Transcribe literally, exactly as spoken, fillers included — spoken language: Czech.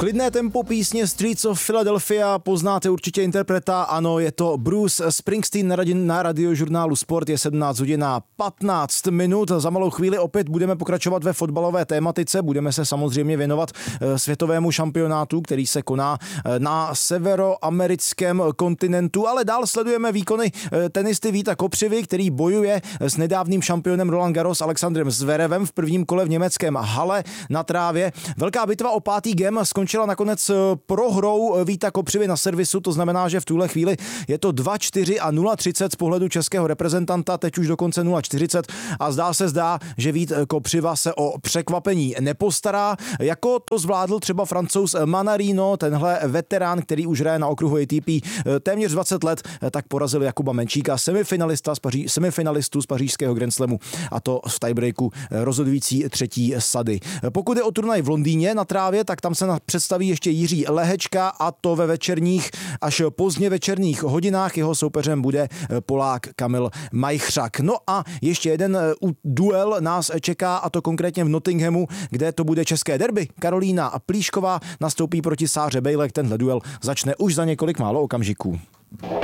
Klidné tempo písně Streets of Philadelphia, poznáte určitě interpreta, ano, je to Bruce Springsteen na, radi- na radiožurnálu Sport, je sedmnáct hodin a patnáct minut. Za malou chvíli opět budeme pokračovat ve fotbalové tématice, budeme se samozřejmě věnovat světovému šampionátu, který se koná na severoamerickém kontinentu, ale dál sledujeme výkony tenisty Víta Kopřivy, který bojuje s nedávným šampionem Roland Garros Alexandrem Zverevem v prvním kole v německém hale na trávě. Velká bitva o pátý gem skončila nakonec prohrou Víta Kopřivy na servisu, to znamená, že v tuhle chvíli je to dva čtyři a nula třicet z pohledu českého reprezentanta, teď už dokonce nula čtyřicet a zdá se zdá, že Vít Kopřiva se o překvapení nepostará, jako to zvládl třeba Francouz Manarino, tenhle veterán, který už hraje na okruhu A T P téměř dvacet let, tak porazil Jakuba Menčíka, semifinalista z Paří, semifinalistu z pařížského Grand Slamu, a to v tiebreaku rozhodující třetí sady. Pokud je o turnaj v Londýně na trávě, tak tam se představí ještě Jiří Lehečka, a to ve večerních až pozdně večerních hodinách. Jeho soupeřem bude Polák Kamil Majchřak. No a ještě jeden duel nás čeká, a to konkrétně v Nottinghamu, kde to bude české derby. Karolína Plíšková nastoupí proti Sáře Bejlek. Tenhle duel začne už za několik málo okamžiků.